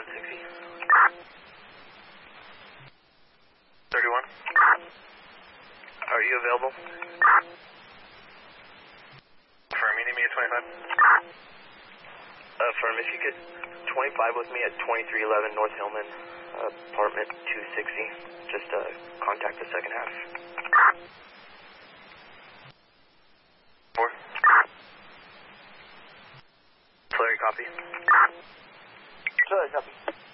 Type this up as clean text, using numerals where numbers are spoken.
160. 31. Are you available? Affirm, you need me at 25? Affirm, if you could 25 with me at 2311 North Hillman, apartment 260. Just contact the second half. 4. Flurry, copy. Flurry, copy.